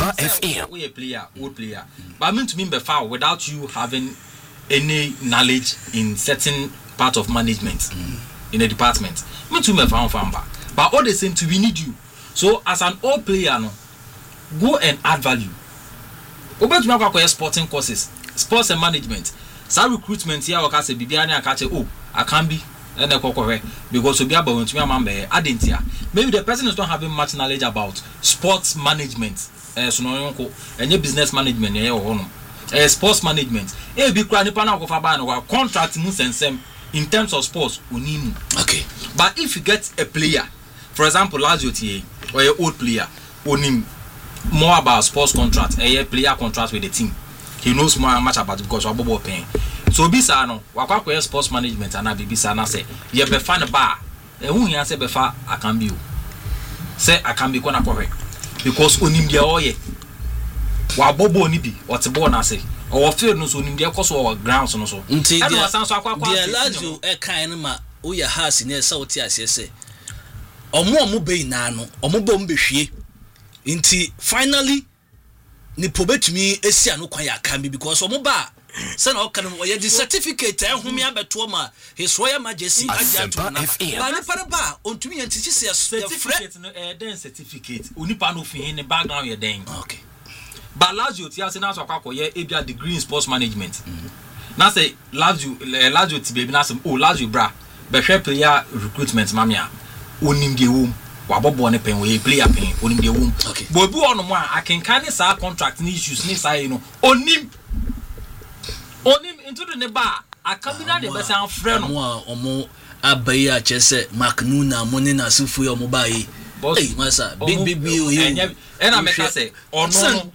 Asempa FM. We a player, old player. But I mean to me be foul without you having any knowledge in certain part of management in a department. Me too me foul back. But all the same to we need you. So as an old player no, go and add value. Open to me acquire sporting courses, sports and management. Some recruitment here waka say bibia na catch I can be and because to be about to me amambe adentia. Maybe the person is not having much knowledge about sports management. So no and business management sports management. Be cry nipa na kofa ba no contract mu sensem in terms of sports unimu. Okay. But if you get a player, for example, Lazio TA or an old player, onim more about sports contract, a player contract with the team. He knows more much about it because of Bobo paying. So bisa no, wakwa sports management and bisa na say, ye be fan bar. Who he say befa I can be. Say I can be kona correct. Because onim dia oye. Wa Bobo ni bi, what the na say. Or field no so onim dia cause our grounds no so. Nti dia Lazio e kan ma uya has ne South Asia say. Omo be na no, omo bom behwie. Nti finally ni pobetumi esia no kwan ya kan bi because omo ba say na okan o ye the certificate e home abeto ma His Royal Majesty ajanto na ba ni para ba ontumi ye ntisi certificate no den certificate onipa no fi ne background ye den. Okay. But Lazio tia say na so akwakoye ebia degree in sports management. Na say Lazio ti be na say Lazio bra be hwe player recruitment mamia onim de wom wabobo ne pen we player pen onim de wom. Okay. But bi ono mo a akenkan sa contract ni issues ni say no onim into the ba akabina de be san frɛ no omo abai a chese Macnuna money na sufu omo bai. Hey masa big and I make say ono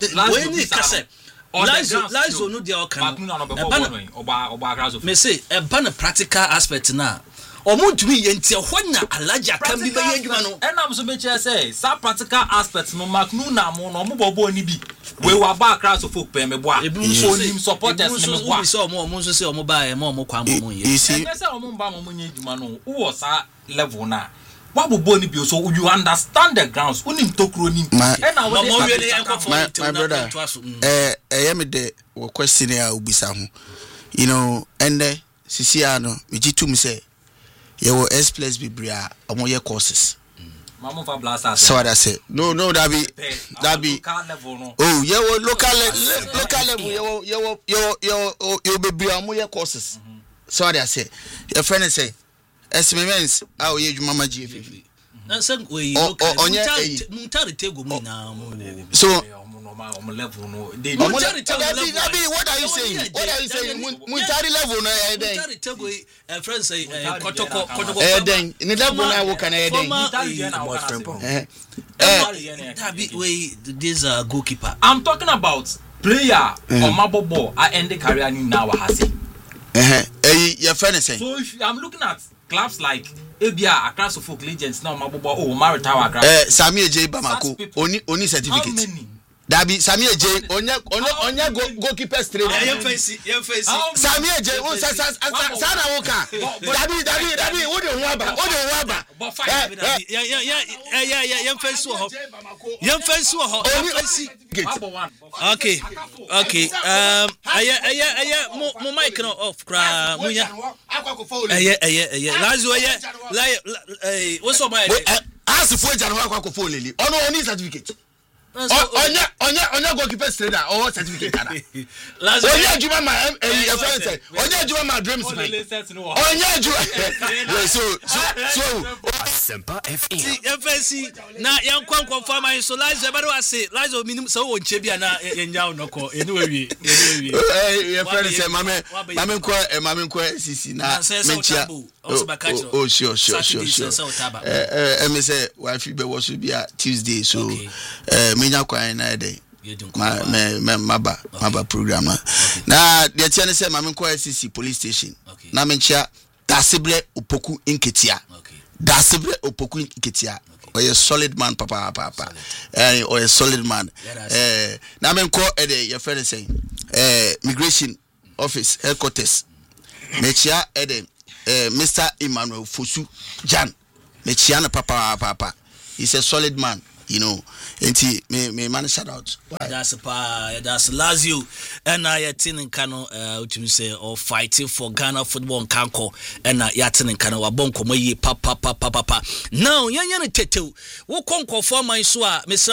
Lazio no dia okan oba grazo me say e ba na practical aspect na omo ntumi ye ntia hona alaja kan bi be adwuma no and am so be che say sa practical aspect no Macnuna mo no mo bobo ni bi we wa ba class of folk pe me boa onim supporters ni me boa so omo so say omo ba e mo kwa mo ye say omo ba mo nya adwuma no wo sa level na wabobo ni bi so you understand the grounds unim tokro ni and na we really my brother me de question ya ubisa ho you know and sisia no mejitum say ye wo S+ bibria omo ye courses mama fa blaster so what I say no that be oh ye wo local level ye bibria omo ye courses so what I say your friend say estimements how ye dwuma ma GFF na say we muntari tego mu na so level no they what are you saying muntari level no e den muntari tego friend say kotoko e den ni level na wo kana e den this goalkeeper I'm talking about player or mabobo I end the career ni now hasi your friend say so if I'm looking at clubs like Abia across of folk legends now mabobo Maritawa Accra Sami J Bamako oni certificate how many Dabi Sami J onya goalkeeper trainer yem face Sami J sana woka Dabi wo de ho aba yem face ho okay mo mic no off kra munya Lazio what's up my asifo eja no akwa leli ono oni certificate onya goalkeeper trainer or certificate kada onya juma ma friend onya juma ma dreams onya juma so Asempa FM FSC na yankwan confirm my so Lazio be do say Lazio minimum so won chebia na yenya unoko enuwe your friend say mame ko sisi na mentia oh sure me say wife be was be Tuesday so menya kwan na dey maba program na de tia ne say mame ko SCC police station na mentia Dasibre Opoku Inketia Dasibre Opoku Inketia or a solid man papa or a solid man na men ko your friend saying migration office headquarters mechia Mr. Emmanuel Fosu Jan mechia na papa he's a solid man you know. Me man shout out. That's Lazio and I tin in Kano which you say or fighting for Ghana football and Kanko and yatin in Kano wabonko moyi papa. Now yan tetu wo konko for my swa